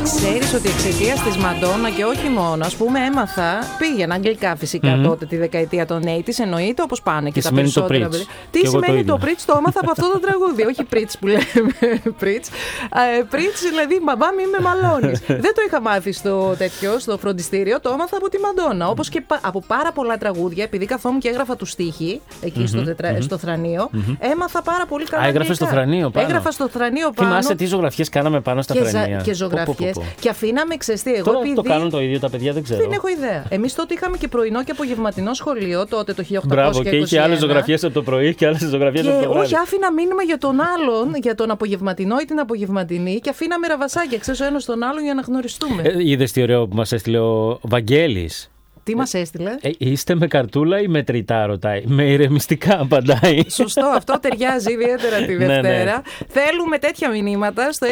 Ξέρεις ότι εξαιτίας της Μαντόνα και όχι μόνο, ας πούμε, έμαθα, πήγαινα αγγλικά φυσικά τότε τη δεκαετία των 80's, εννοείται, όπως πάνε και τα περισσότερα. Τι σημαίνει το πριτς, το έμαθα από αυτό το τραγούδι, όχι πριτς που λέμε πριτς. Πριτς δηλαδή μπαμπά μη με μαλώνεις. Δεν το είχα μάθει στο φροντιστήριο, το έμαθα από τη Μαντόνα. Όπως και από πάρα πολλά τραγούδια, επειδή καθόμουν και έγραφα του στίχη εκεί στο θρανείο, έμαθα πάρα πολύ καλά. Έγραφε στο θρανείο πάνω. Έγραφα στο θρανείο πάνω. Θυμάσαι τι ζωγραφιές κάναμε πάνω στα θρανεία. Και ζωγραφιές. Και αφήναμε ξεστή. Εγώ τώρα το κάνουν το ίδιο τα παιδιά, δεν ξέρω. Δεν έχω ιδέα. Εμείς τότε είχαμε και πρωινό και απογευματινό σχολείο, τότε το 1821. Μπράβο, και είχε άλλες ζωγραφιές από το πρωί και άλλες ζωγραφιές από το βράδυ. Όχι, άφηνα μήνυμα για τον άλλον, για τον απογευματινό ή την απογευματινή, και αφήναμε ραβασάκια, ξέρεις, ο ένας τον άλλον για να γνωριστούμε. Είδες τι ωραίο που μας έστειλε ο Βαγγέλης. Τι μας έστειλε? Είστε με καρτούλα ή με τριτά, ρωτάει. Με ηρεμιστικά, απαντάει. Σωστό, αυτό ταιριάζει ιδιαίτερα τη Δευτέρα. Ναι. Θέλουμε τέτοια μηνύματα στο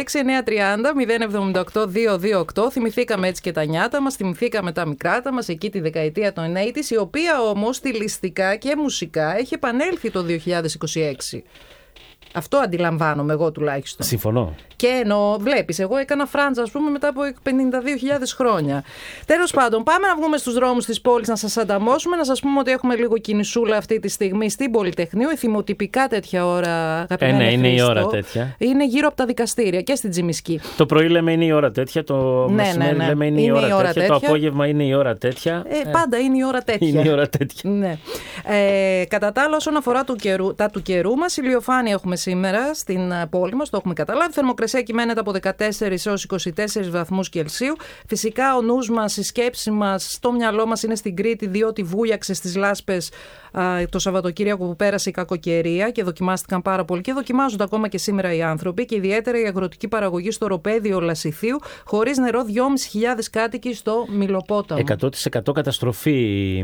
6930-078-228. Θυμηθήκαμε έτσι και τα νιάτα μας, θυμηθήκαμε τα μικράτα μας εκεί τη δεκαετία των 80's, η οποία όμως στιλιστικά και μουσικά έχει επανέλθει το 2026. Αυτό αντιλαμβάνομαι εγώ τουλάχιστον. Συμφωνώ. Και εννοώ, βλέπεις, εγώ έκανα φράντζα, ας πούμε, μετά από 52.000 χρόνια. Τέλος πάντων, πάμε να βγούμε στους δρόμους της πόλης να σας ανταμώσουμε, να σας πούμε ότι έχουμε λίγο κινησούλα αυτή τη στιγμή στην Πολυτεχνείο. Εθιμοτυπικά τέτοια ώρα, αγαπημένη ναι, είναι Χρήστο, η ώρα τέτοια. Είναι γύρω από τα δικαστήρια και στην Τζιμισκή. Το πρωί λέμε είναι η ώρα τέτοια, το μεσημέρι λέμε είναι η ώρα τέτοια, το απόγευμα είναι η ώρα τέτοια. Πάντα είναι η ώρα τέτοια. Είναι η ώρα τέτοια. Ναι. Κατά τα άλλα, όσον αφορά τα του καιρού μας, ηλιοφάνεια έχουμε σήμερα στην πόλη μας, το έχουμε καταλάβει. Θερμοκρασία κυμαίνεται από 14 έως 24 βαθμούς Κελσίου. Φυσικά ο νους μας, η σκέψη μας, στο μυαλό μας είναι στην Κρήτη, διότι βούλιαξε στις λάσπες το Σαββατοκύριακο που πέρασε η κακοκαιρία και δοκιμάστηκαν πάρα πολύ και δοκιμάζονται ακόμα και σήμερα οι άνθρωποι, και ιδιαίτερα η αγροτική παραγωγή στο οροπέδιο Λασιθίου, χωρίς νερό 2.500 κάτοικοι στο Μιλοπόταμο. 100% καταστροφή.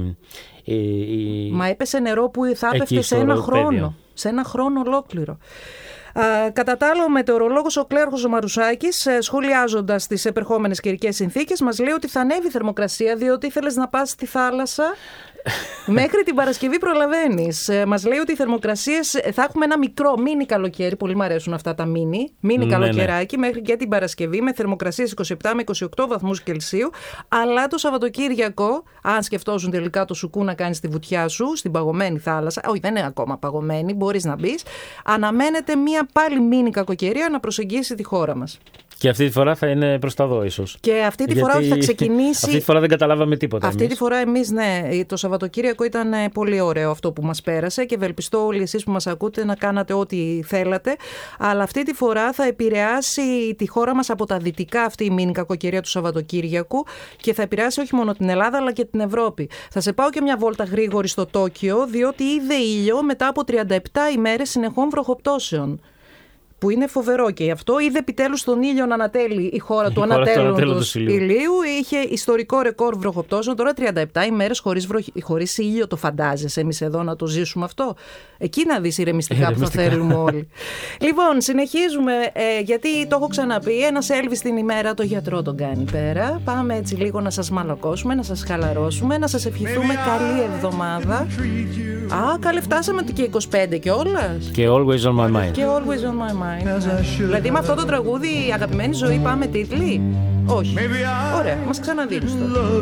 Μα έπεσε νερό που θα έπεφτε σε ένα χρόνο. Σε ένα χρόνο ολόκληρο. Κατά τα άλλο, ο μετεωρολόγος ο Κλέαρχος ο Μαρουσάκης, σχολιάζοντας τις επερχόμενες καιρικές συνθήκες, μας λέει ότι θα ανέβει η θερμοκρασία, διότι ήθελες να πας στη θάλασσα. Μέχρι την Παρασκευή προλαβαίνεις. Μας λέει ότι οι θερμοκρασίες θα έχουμε ένα μικρό μίνι καλοκαίρι. Πολύ μου αρέσουν αυτά τα μίνι καλοκαιράκι, μέχρι και την Παρασκευή, με θερμοκρασίες 27 με 28 βαθμούς Κελσίου. Αλλά το Σαββατοκύριακο, αν σκεφτόσουν τελικά το σουκού να κάνεις τη βουτιά σου στην παγωμένη θάλασσα, όχι, δεν είναι ακόμα παγωμένη, μπορείς να μπεις, αναμένεται μία πάλι μίνι κακοκαιρία να προσεγγίσει τη χώρα μας. Και αυτή τη φορά θα είναι προς τα δω, ίσως. Και αυτή τη φορά θα ξεκινήσει. Αυτή τη φορά δεν καταλάβαμε τίποτα. Αυτή τη φορά εμείς, ναι. Το Σαββατοκύριακο ήταν πολύ ωραίο αυτό που μας πέρασε και ευελπιστώ όλοι εσείς που μας ακούτε να κάνατε ό,τι θέλατε. Αλλά αυτή τη φορά θα επηρεάσει τη χώρα μας από τα δυτικά αυτή η μίνι κακοκαιρία του Σαββατοκύριακου και θα επηρεάσει όχι μόνο την Ελλάδα αλλά και την Ευρώπη. Θα σε πάω και μια βόλτα γρήγορη στο Τόκιο, διότι είδε ήλιο μετά από 37 ημέρες συνεχών βροχοπτώσεων. Που είναι φοβερό, και γι' αυτό είδε επιτέλους τον ήλιο να ανατέλει η χώρα του ανατέλοντος ηλίου. Είχε ιστορικό ρεκόρ βροχοπτώσεων. Τώρα 37 ημέρες χωρίς ήλιο, το φαντάζεσαι εμείς εδώ να το ζήσουμε αυτό? Εκεί να δεις ηρεμιστικά που θα θέλουμε όλοι. Λοιπόν, συνεχίζουμε, γιατί το έχω ξαναπεί, ένας Έλβης την ημέρα το γιατρό τον κάνει πέρα. Πάμε έτσι λίγο να σας μαλακώσουμε, να σας χαλαρώσουμε, να σας ευχηθούμε καλή εβδομάδα. Καλέ, φτάσαμε και 25 κιόλας. Και Always on my mind. Και Always on my mind. Δηλαδή με αυτό το τραγούδι, αγαπημένη ζωή, πάμε τίτλοι? Όχι. Ωραία, μας ξαναδείξεις τώρα.